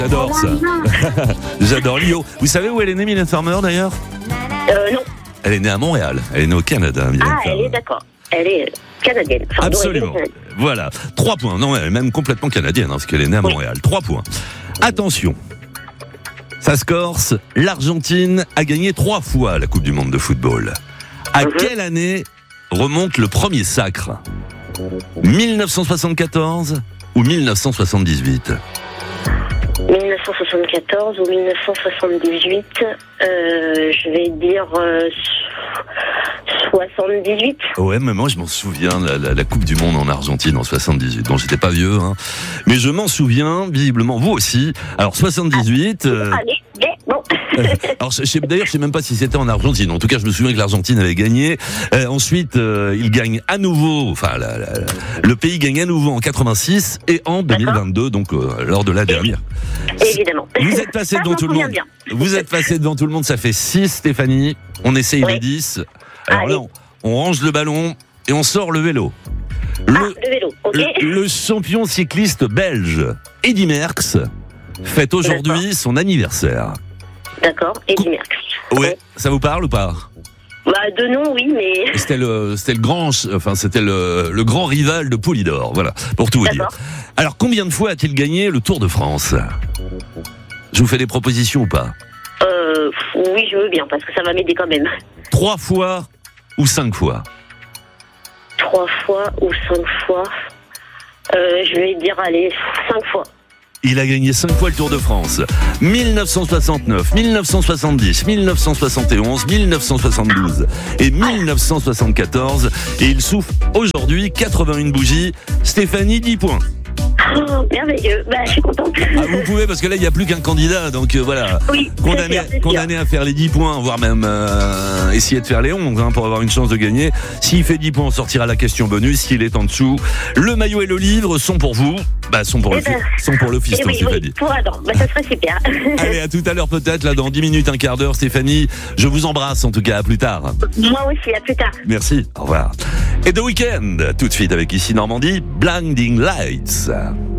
J'adore ça. J'adore Lio. Vous savez où elle est née, Mylène Farmer, d'ailleurs ? Non. Elle est née à Montréal. Elle est née au Canada, Mylène Farmer. Elle est d'accord. Elle est canadienne. Enfin, absolument. Voilà. 3 points. Non, elle est même complètement canadienne, parce qu'elle est née à Montréal. 3 points. Attention. Ça se corse. L'Argentine a gagné 3 fois la Coupe du Monde de football. À quelle année remonte le premier sacre ? 1974 ou 1978 ? 1974 ou 1978, je vais dire 78. Ouais, mais moi je m'en souviens, la Coupe du Monde en Argentine en 78. Donc j'étais pas vieux, hein. Mais je m'en souviens, visiblement vous aussi. Alors 78... Allez, bon. Alors d'ailleurs je sais même pas si c'était en Argentine. En tout cas je me souviens que l'Argentine avait gagné. Ensuite il gagne à nouveau, enfin le pays gagne à nouveau en 86 et en 2022, donc lors de la dernière. Évidemment. Vous êtes passé devant tout le monde. Vous êtes passé devant tout le monde, ça fait 6, Stéphanie. On essaye les 10. Alors là, on range le ballon et on sort le vélo. Le vélo, ok. Le champion cycliste belge, Eddy Merckx, fête aujourd'hui son anniversaire. D'accord, Eddy Merckx. Ouais, ça vous parle ou pas ? De nom, oui, mais... C'était le grand rival de Poulidor, voilà, pour tout vous dire. Alors, combien de fois a-t-il gagné le Tour de France ? Je vous fais des propositions ou pas ? Oui, je veux bien, parce que ça va m'aider quand même. 3 fois ou 5 fois ? 3 fois ou 5 fois je vais dire, allez, 5 fois. Il a gagné 5 fois le Tour de France. 1969, 1970, 1971, 1972 et 1974. Et il souffle aujourd'hui 81 bougies. Stéphanie, 10 points. Oh, merveilleux. Je suis contente. Vous pouvez, parce que là, il n'y a plus qu'un candidat. Donc voilà. Oui, condamné à faire les 10 points, voire même essayer de faire les 11 pour avoir une chance de gagner. S'il fait 10 points, on sortira la question bonus. S'il est en dessous, le maillot et le livre sont pour vous. Sont pour le fiston, Stéphanie. Oui, pour Adam. Ça serait super. Allez, à tout à l'heure peut-être, là dans 10 minutes, un quart d'heure, Stéphanie. Je vous embrasse en tout cas, à plus tard. Moi aussi, à plus tard. Merci, au revoir. Et The Weeknd, tout de suite avec ici Normandie, Blinding Lights.